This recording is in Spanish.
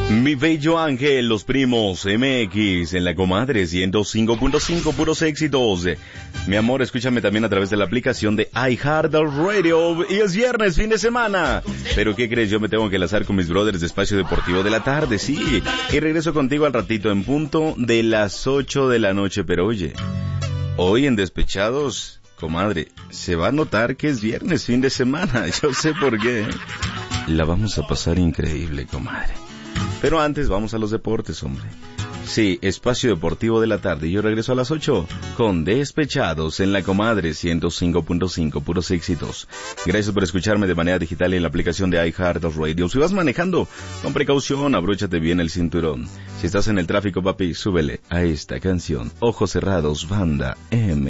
Mi bello ángel, los primos MX en la comadre 105.5, puros éxitos. Mi amor, escúchame también a través de la aplicación de iHeartRadio. Y es viernes, fin de semana. Pero ¿qué crees? Yo me tengo que enlazar con mis brothers de Espacio Deportivo de la Tarde, sí. Y regreso contigo al ratito en punto de las 8 de la noche. Pero oye, hoy en Despechados, comadre, se va a notar que es viernes, fin de semana. Yo sé por qué. La vamos a pasar increíble, comadre. Pero antes vamos a los deportes, hombre. Sí, Espacio Deportivo de la Tarde. Y yo regreso a las 8 con Despechados en la comadre 105.5, puros éxitos. Gracias por escucharme de manera digital en la aplicación de iHeartRadio. Si vas manejando, con precaución, abróchate bien el cinturón. Si estás en el tráfico, papi, súbele a esta canción. Ojos cerrados, banda M.